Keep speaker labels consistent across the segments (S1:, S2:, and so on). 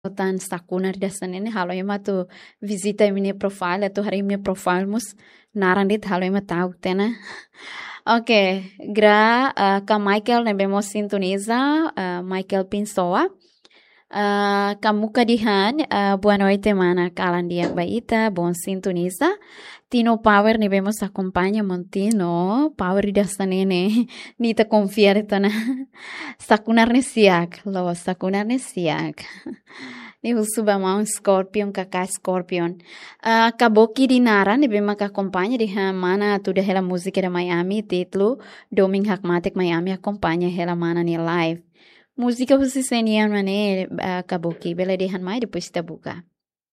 S1: Tan sakunar dasanene halo ema tu visita minha profile tu hari minha profile mus narandit halo ema tau tena. Ok, ka Michael nebemos sintoniza Michael Pinsoa. Kamuka dihan, boa noite mana kalan dia baita, bom sintoniza. Tino Power nebemos acompanha Montino, Power dasanene, nita confiar tana. Sakunar nesiak, lo sakunar nesiak. Ni subamão Scorpion, Kaká Scorpion. Kaboki di Nara, ni bema ka acompanha de mana tudo hela música de Miami, título Doming Hakmatic Miami acompanha hela mana ni live. Música você senia mané Kaboki, bela de mais depois tá buka.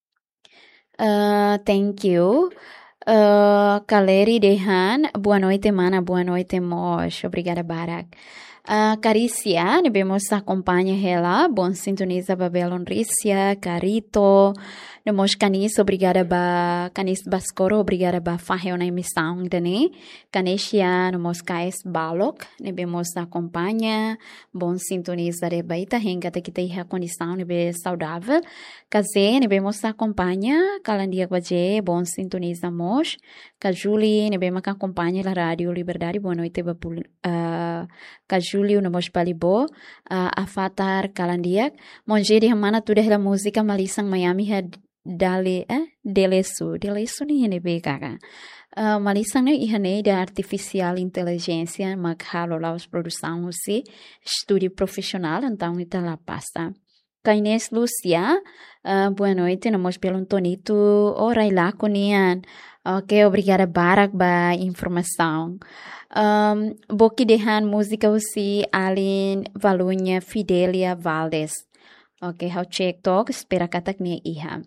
S1: Thank you. Kaleri Dehan, boa noite mana, boa noite Mosh, obrigada Barak. Carícia, nebemos acompanha ela, bom sintoniza Babelon Rícia, Carito, nemos canis, obrigada ba canis Bascoro, obrigada ba fahel na emissão dane, canesia, nemos cais balok, nebemos acompanha, bom sintoniza de baita, renga te kita iha condição nebe saudável, case, nebemos acompanha, calandia guaje, bom sintoniza mos, Julie, nebemos acompanha la rádio Liberdade, boa noite, Julio na mos palibo afatar kalandiak monje di mana tu deh la música malisang Miami ha delesu ni hene be kaka malisang ne ihane da artificial inteligência makhalo laos produção si estúdio profissional então ita la pasta Kaines Lucia boa noite na mos pelo Tonito orai lá konian. Ok, obrigada Barak ba informação. Boki dehan música usi Alin Valunha Fidelia Valdes. Ok, how check talk, espera katak ni iha.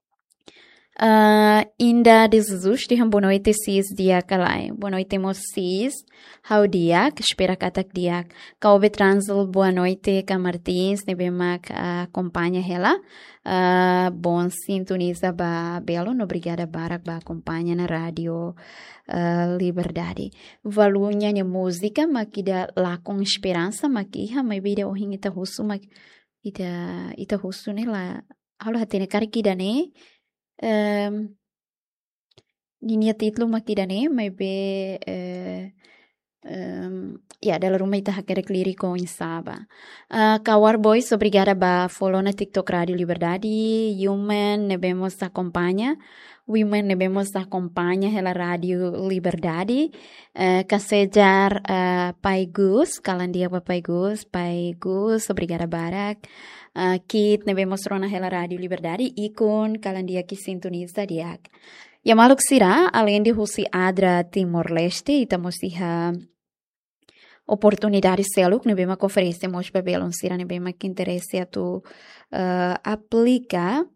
S1: Inda Jesus dehan boa noite sis dia kalai. Boa noite mo sis. How diak, espera katak diak. Kaube Transl, boa noite ka Martins, nebemak acompanha ela. Bom sintoniza ba Belo, obrigada Barak ba acompanha na rádio Liberdade. Valunha de música, makida lá com esperança, makiha, mas vida o ita russo, mak ita russo ne lá. Halo hatene karikida ne. Ninia título makida ne, mas be dalam rumah ita hakere lirico em Saba. Kawar Boys, obrigada ba follow na TikTok Radio Liberdade. Human nebemos acompanha. Women nebemos acompanha hela Radio Liberdade. Kasejar Pai Gus, kalandia ba Pai Gus, obrigada Barak. Kit nebemos rona hela Radio Liberdade. Ikon kalandia que sintoniza diak. Yamaluk sira, além de Russi Adra Timor-Leste, estamos oportunidade seluk ne bema conferência mos babelon sira ne bema que interesse a tu aplica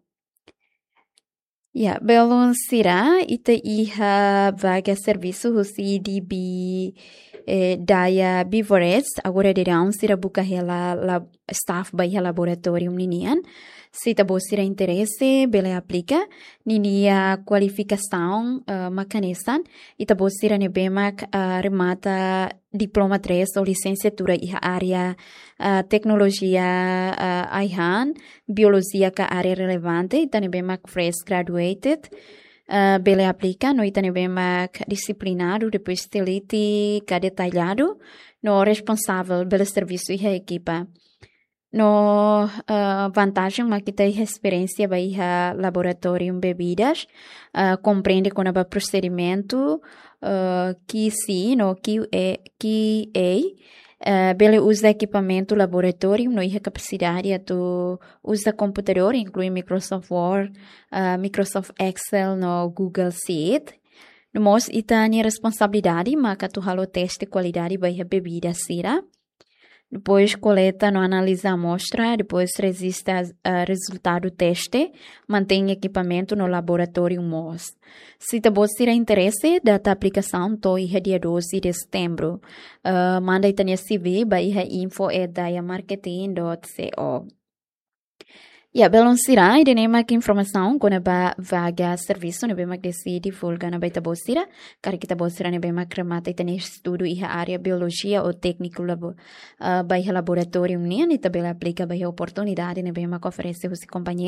S1: belon sira ita iha vaga serviço husi DB daya Bivorets agora dirão sira buka hela la staff by laboratorium ninian se tá sira interesse bele aplica ninia qualificação macanistan ita sira ne bema remata diploma 3 ou licenciatura iha área tecnologia aihan biologia ka área relevante ita ne bema fresh graduated bele aplica no ita ne bema disciplinado depois teliti ka detalhado no responsável pelo serviço iha equipa no vantagem mas que tem experiência vai a laboratório bebidas compreende com o procedimento que sim no que bele usa equipamento laboratório no iha capacidade tu usa computador inclui Microsoft Word Microsoft Excel no Google Sheet no mos itani responsabilidade mas que tu halo teste qualidade vai a bebida sira. Depois coleta, não analisa a amostra, depois resista resultado teste, mantém equipamento no laboratório MOS. Se você tiver interesse da aplicação, tô dia 12 de setembro. Manda itania CV, vai info@diamarketing.co. Ya, belum sira, ide nema que informação quando ba vaga serviço, ne bema que se divulga na baita bosira, cara kita bosira ne bema cremata ite estudo iha área biologia ou técnico baia laboratório ne tabela aplica baia oportunidade ne bema que oferece os companheiros